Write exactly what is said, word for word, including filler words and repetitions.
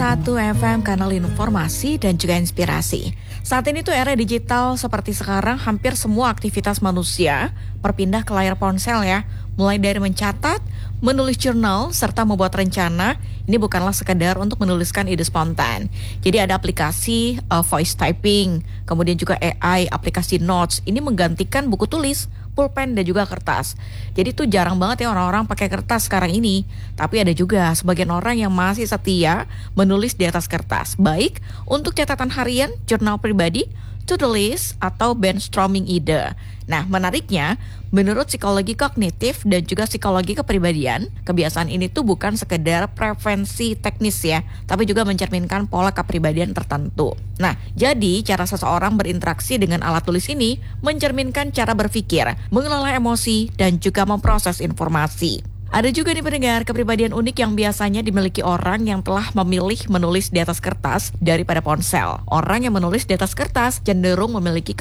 satu F M, kanal informasi dan juga inspirasi. Saat ini tuh era digital seperti sekarang, hampir semua aktivitas manusia berpindah ke layar ponsel ya. Mulai dari mencatat, menulis jurnal, serta membuat rencana. Ini bukanlah sekedar untuk menuliskan ide spontan. Jadi ada aplikasi uh, voice typing, kemudian juga A I, aplikasi notes. Ini menggantikan buku tulis, pulpen dan juga kertas. Jadi tuh jarang banget ya orang-orang pakai kertas sekarang ini. Tapi ada juga sebagian orang yang masih setia menulis di atas kertas. Baik untuk catatan harian, jurnal pribadi, to-do list, atau brainstorming ide. Nah, menariknya, menurut psikologi kognitif dan juga psikologi kepribadian, kebiasaan ini tuh bukan sekedar preferensi teknis ya, tapi juga mencerminkan pola kepribadian tertentu. Nah, jadi cara seseorang berinteraksi dengan alat tulis ini mencerminkan cara berpikir, mengelola emosi, dan juga memproses informasi. Ada juga nih pendengar, kepribadian unik yang biasanya dimiliki orang yang telah memilih menulis di atas kertas daripada ponsel. Orang yang menulis di atas kertas cenderung memiliki